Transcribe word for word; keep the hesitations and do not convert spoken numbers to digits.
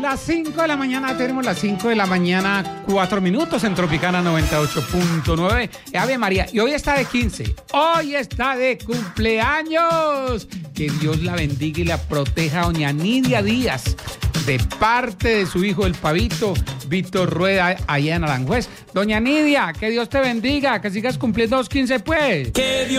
las cinco de la mañana, tenemos las cinco de la mañana, cuatro minutos en Tropicana noventa y ocho punto nueve. Ave María, y hoy está de quince, hoy está de cumpleaños. Que Dios la bendiga y la proteja, doña Nidia Díaz, de parte de su hijo el Pavito, Víctor Rueda, allá en Aranjuez. Doña Nidia, que Dios te bendiga, que sigas cumpliendo los quince, pues. Que Dios